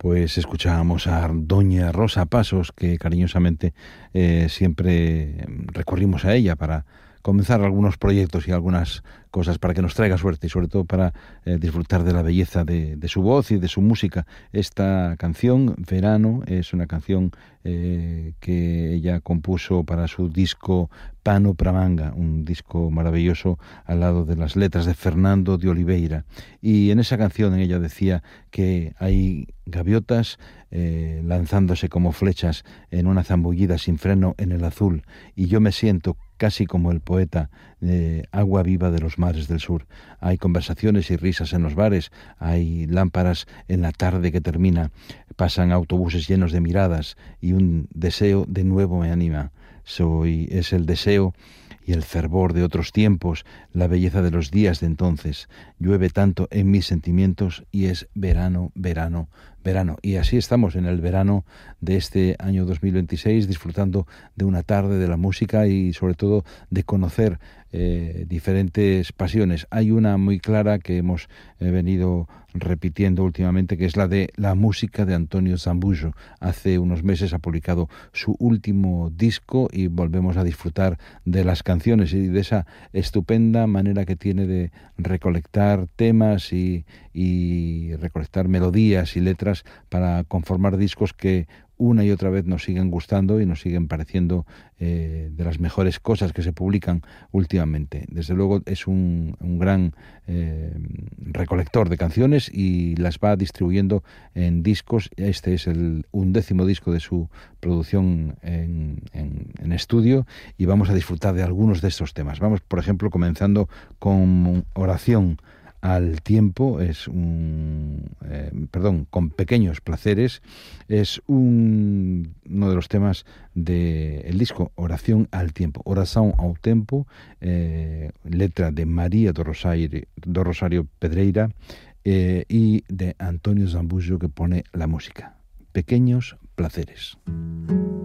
Pues escuchábamos a doña Rosa Pasos, que cariñosamente siempre recurrimos a ella para comenzar algunos proyectos y algunas cosas, para que nos traiga suerte y sobre todo para disfrutar de la belleza de su voz y de su música. Esta canción, Verano, es una canción que ella compuso para su disco Pano pra Manga, un disco maravilloso al lado de las letras de Fernando de Oliveira. Y en esa canción ella decía que hay gaviotas lanzándose como flechas en una zambullida sin freno en el azul, y yo me siento casi como el poeta, agua viva de los mares del sur. Hay conversaciones y risas en los bares, hay lámparas en la tarde que termina, pasan autobuses llenos de miradas y un deseo de nuevo me anima. Es el deseo y el fervor de otros tiempos, la belleza de los días de entonces. Llueve tanto en mis sentimientos y es verano, verano, verano. Y así estamos en el verano de este año 2026, disfrutando de una tarde de la música y sobre todo de conocer diferentes pasiones. Hay una muy clara que hemos venido repitiendo últimamente, que es la de la música de Antonio Zambujo. Hace unos meses ha publicado su último disco y volvemos a disfrutar de las canciones y de esa estupenda manera que tiene de recolectar temas y recolectar melodías y letras para conformar discos que una y otra vez nos siguen gustando y nos siguen pareciendo de las mejores cosas que se publican últimamente. Desde luego es un gran recolector de canciones y las va distribuyendo en discos. Este es el 11º disco de su producción en estudio y vamos a disfrutar de algunos de estos temas. Vamos, por ejemplo, comenzando con Oración al tiempo, con pequeños placeres, es uno de los temas del disco Oración al tiempo, Oração ao tempo, letra de María do Rosario Pedreira y de Antonio Zambujo, que pone la música. Pequeños placeres.